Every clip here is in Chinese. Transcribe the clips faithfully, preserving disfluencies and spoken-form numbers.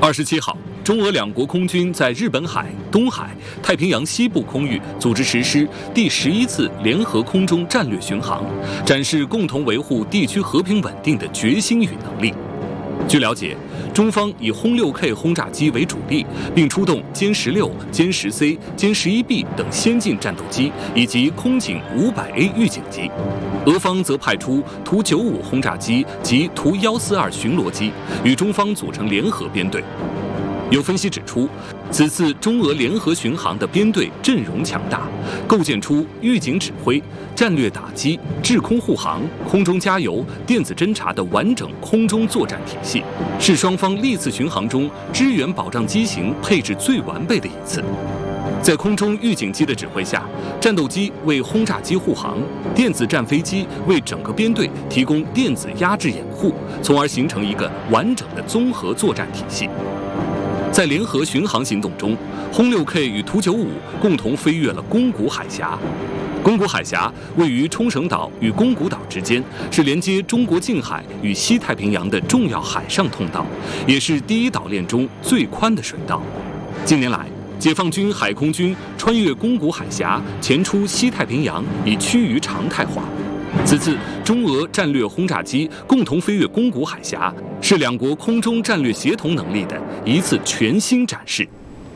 二十七号，中俄两国空军在日本海、东海、太平洋西部空域组织实施第十一次联合空中战略巡航，展示共同维护地区和平稳定的决心与能力。据了解，中方以轰六 K 轰炸机为主力，并出动歼十六、歼十 C、歼十一 B 等先进战斗机以及空警五百 A 预警机；俄方则派出图九五轰炸机及图一四二巡逻机，与中方组成联合编队。有分析指出，此次中俄联合巡航的编队阵容强大，构建出预警指挥、战略打击、制空护航、空中加油、电子侦察的完整空中作战体系，是双方历次巡航中支援保障机型配置最完备的一次。在空中预警机的指挥下，战斗机为轰炸机护航，电子战飞机为整个编队提供电子压制掩护，从而形成一个完整的综合作战体系。在联合巡航行动中，轰六 K 与图九五共同飞越了宫古海峡。宫古海峡位于冲绳岛与宫古岛之间，是连接中国近海与西太平洋的重要海上通道，也是第一岛链中最宽的水道。近年来，解放军海空军穿越宫古海峡前出西太平洋，已趋于常态化。此次中俄战略轰炸机共同飞越宫古海峡，是两国空中战略协同能力的一次全新展示。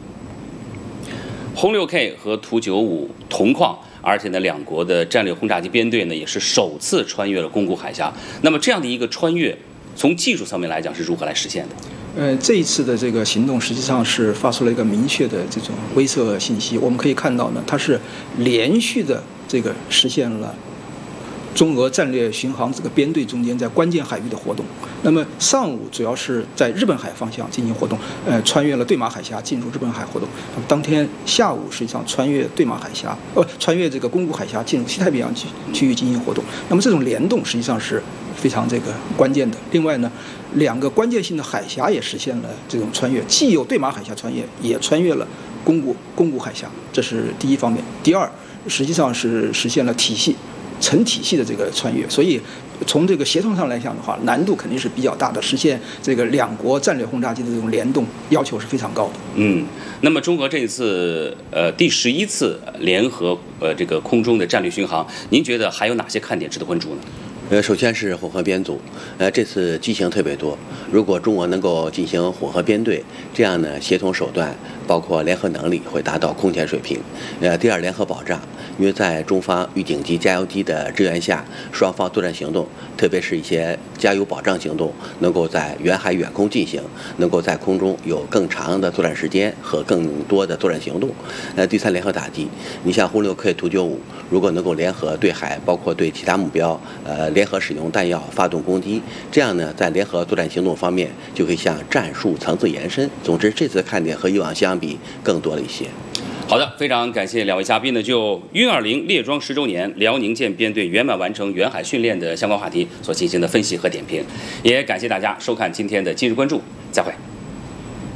轰六 K 和图九五同框，而且呢，两国的战略轰炸机编队呢也是首次穿越了宫古海峡。那么这样的一个穿越，从技术上面来讲是如何来实现的？ 呃，这一次的这个行动实际上是发出了一个明确的这种威慑信息。我们可以看到呢，它是连续的这个实现了中俄战略巡航这个编队中间在关键海域的活动。那么上午主要是在日本海方向进行活动，呃，穿越了对马海峡进入日本海活动。那么当天下午实际上穿越对马海峡，呃，穿越这个宫古海峡进入西太平洋区区域进行活动。那么这种联动实际上是非常这个关键的。另外呢，两个关键性的海峡也实现了这种穿越，既有对马海峡穿越，也穿越了宫古宫古海峡，这是第一方面。第二，实际上是实现了体系。成体系的这个穿越，所以从这个协同上来讲的话，难度肯定是比较大的，实现这个两国战略轰炸机的这种联动要求是非常高的。 嗯，那么中俄这一次呃第十一次联合呃这个空中的战略巡航，您觉得还有哪些看点值得关注呢？ 呃，首先是混合编组，呃，这次机型特别多。如果中俄能够进行混合编队，这样呢，协同手段包括联合能力会达到空前水平。呃，第二，联合保障，因为在中方预警机、加油机的支援下，双方作战行动，特别是一些加油保障行动，能够在远海远空进行，能够在空中有更长的作战时间和更多的作战行动。呃，第三，联合打击，你像轰六 K、图九五，如果能够联合对海，包括对其他目标，呃。联合使用弹药发动攻击，这样呢，在联合作战行动方面就会向战术层次延伸。总之，这次看点和以往相比更多了一些。 好的，非常感谢两位嘉宾呢，就运二零列装十周年，辽宁舰编队圆满完成远海训练的相关话题所进行的分析和点评，也感谢大家收看今天的今日关注，再会。